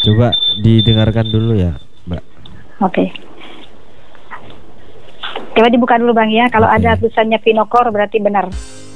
Coba didengarkan dulu ya, Mbak. Oke. Coba dibuka dulu Bang ya. Kalau Oke. ada tulisannya Vinokor berarti benar.